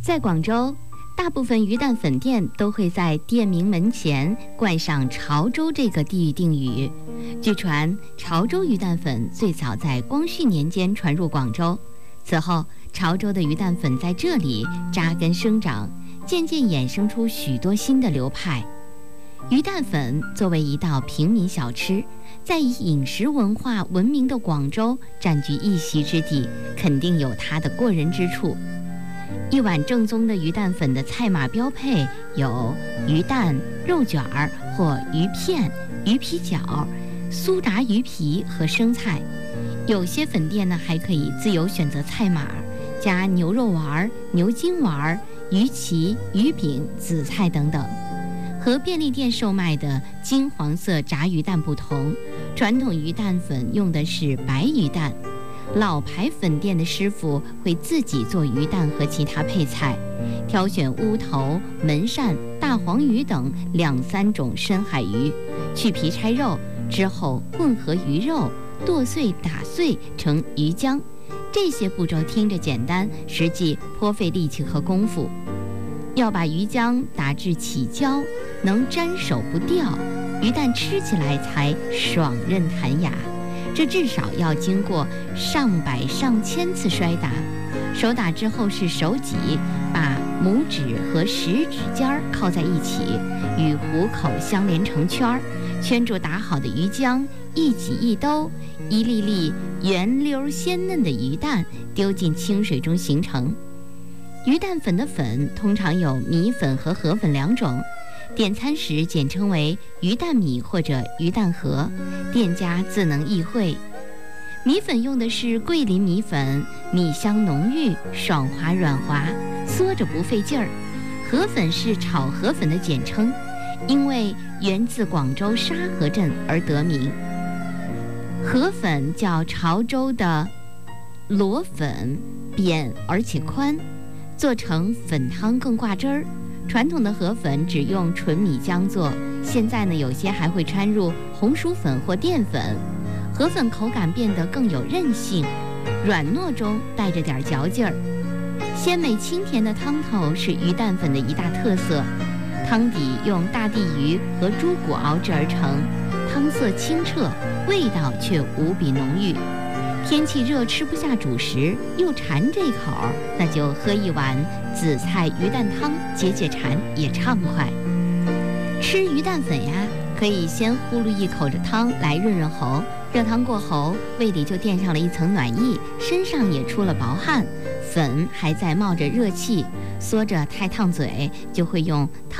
在广州，大部分鱼蛋粉店都会在店名门前冠上潮州这个地域定语。据传，潮州鱼蛋粉最早在光绪年间传入广州，此后潮州的鱼蛋粉在这里扎根生长，渐渐衍生出许多新的流派。鱼蛋粉作为一道平民小吃，在以饮食文化闻名的广州占据一席之地，肯定有它的过人之处。一碗正宗的鱼蛋粉的菜码标配有鱼蛋、肉卷儿或鱼片、鱼皮饺、酥炸鱼皮和生菜。有些粉店呢还可以自由选择菜码，加牛肉丸、牛筋丸、鱼鳍、鱼饼、紫菜等等。和便利店售卖的金黄色炸鱼蛋不同，传统鱼蛋粉用的是白鱼蛋。老牌粉店的师傅会自己做鱼蛋和其他配菜，挑选乌头、门扇、大黄鱼等2-3种深海鱼，去皮拆肉之后混合鱼肉，剁碎打碎成鱼浆。这些步骤听着简单，实际颇费力气和功夫。要把鱼浆打至起胶，能沾手不掉，鱼蛋吃起来才爽韧弹牙。这至少要经过上百上千次摔打，手打之后是手挤，把拇指和食指尖靠在一起，与虎口相连成圈，圈住打好的鱼浆，一挤一兜，一粒粒圆溜鲜嫩的鱼蛋丢进清水中形成。鱼蛋粉的粉通常有米粉和河粉2种，点餐时简称为鱼蛋米或者鱼蛋河，店家自能意会。米粉用的是桂林米粉，米香浓郁，爽滑软滑，嗦着不费劲儿。河粉是炒河粉的简称，因为源自广州沙河镇而得名。河粉较潮州的螺粉扁而且宽，做成粉汤更挂汁儿。传统的河粉只用纯米浆做，现在呢有些还会掺入红薯粉或淀粉。河粉口感变得更有韧性，软糯中带着点嚼劲儿。鲜美清甜的汤头是鱼蛋粉的一大特色，汤底用大地鱼和猪骨熬制而成，汤色清澈，味道却无比浓郁。天气热吃不下主食，又馋这口，那就喝一碗紫菜鱼蛋汤解解馋也畅快。吃鱼蛋粉呀，可以先呼噜一口的汤来润润喉，热汤过后胃里就垫上了一层暖意，身上也出了薄汗，粉还在冒着热气，嗦着太烫嘴，就会用汤